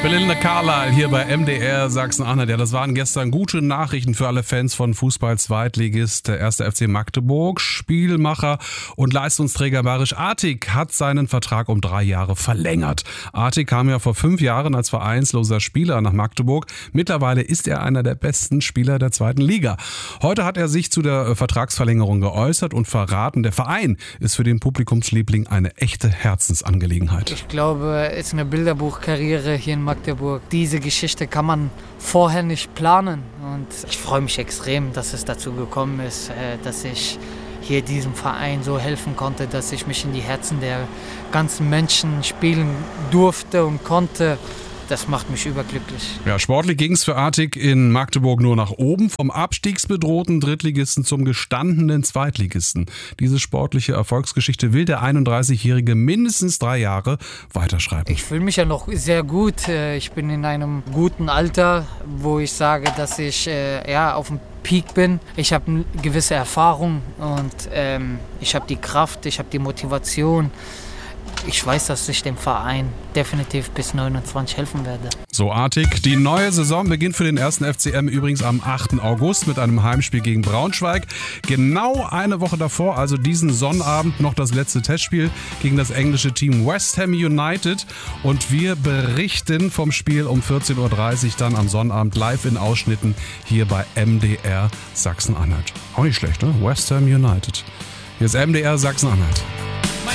Belinda Carlisle hier bei MDR Sachsen-Anhalt. Ja, das waren gestern gute Nachrichten für alle Fans von Fußball-Zweitligist der 1. FC Magdeburg. Spielmacher und Leistungsträger Barisch Artik hat seinen Vertrag um 3 Jahre verlängert. Artik kam ja vor 5 Jahren als vereinsloser Spieler nach Magdeburg. Mittlerweile ist er einer der besten Spieler der 2. Liga. Heute hat er sich zu der Vertragsverlängerung geäußert und verraten, der Verein ist für den Publikumsliebling eine echte Herzensangelegenheit. Ich glaube, es ist eine Bilderbuchkarriere hier in Magdeburg. Diese Geschichte kann man vorher nicht planen und ich freue mich extrem, dass es dazu gekommen ist, dass ich hier diesem Verein so helfen konnte, dass ich mich in die Herzen der ganzen Menschen spielen durfte und konnte. Das macht mich überglücklich. Ja, sportlich ging es für Artik in Magdeburg nur nach oben, vom abstiegsbedrohten Drittligisten zum gestandenen Zweitligisten. Diese sportliche Erfolgsgeschichte will der 31-Jährige mindestens 3 Jahre weiterschreiben. Ich fühle mich ja noch sehr gut. Ich bin in einem guten Alter, wo ich sage, dass ich auf dem Peak bin. Ich habe eine gewisse Erfahrung und ich habe die Kraft, ich habe die Motivation. Ich weiß, dass ich dem Verein definitiv bis 29 helfen werde. So Artik. Die neue Saison beginnt für den 1. FCM übrigens am 8. August mit einem Heimspiel gegen Braunschweig. Genau eine Woche davor, also diesen Sonnabend, noch das letzte Testspiel gegen das englische Team West Ham United. Und wir berichten vom Spiel um 14.30 Uhr dann am Sonnabend live in Ausschnitten hier bei MDR Sachsen-Anhalt. Auch nicht schlecht, ne? West Ham United. Hier ist MDR Sachsen-Anhalt.